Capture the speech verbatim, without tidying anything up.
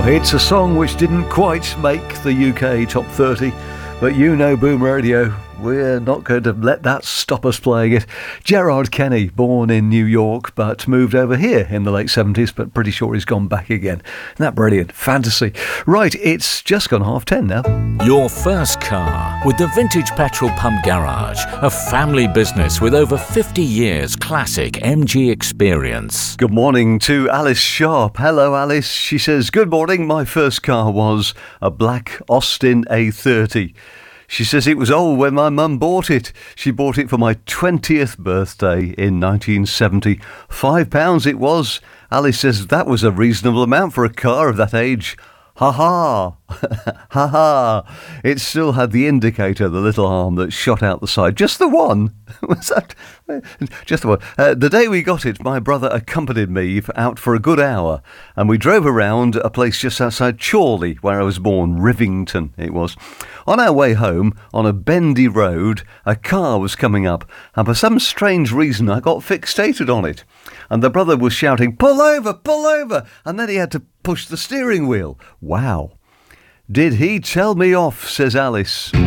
It's a song which didn't quite make the U K top thirty, but you know Boom Radio, we're not going to let that stop us playing it. Gerard Kenny, born in New York, but moved over here in the late seventies, but pretty sure he's gone back again. Isn't that brilliant? Fantasy. Right, it's just gone half ten now. Your first car with the Vintage Petrol Pump Garage, a family business with over fifty years classic M G experience. Good morning to Alice Sharp. Hello, Alice. She says, good morning. My first car was a black Austin A thirty. She says it was old when my mum bought it. She bought it for my twentieth birthday in nineteen seventy. Five pounds it was. Alice says that was a reasonable amount for a car of that age. Ha ha! Ha ha! It still had the indicator, the little arm that shot out the side. Just the one? Was that? Just the one. Uh, the day we got it, my brother accompanied me out for a good hour, and we drove around a place just outside Chorley, where I was born, Rivington it was. On our way home, on a bendy road, a car was coming up, and for some strange reason I got fixated on it. And the brother was shouting, pull over, pull over, and then he had to push the steering wheel. Wow. Did he tell me off, says Alice.